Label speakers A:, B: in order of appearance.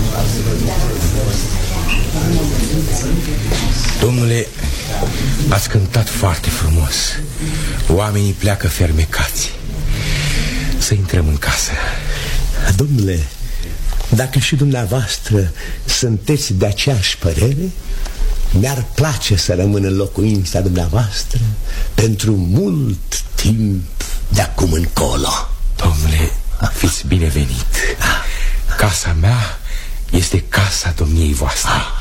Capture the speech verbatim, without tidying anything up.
A: Domnule, ați cântat foarte frumos. Oamenii pleacă fermecați. Să intrăm în casă.
B: Domnule, dacă și dumneavoastră sunteți de aceeași părere, mi-ar place să rămân în locuința dumneavoastră pentru mult timp de acum încolo.
A: Domnule, fiți binevenit. Casa mea este casa domniei voastre.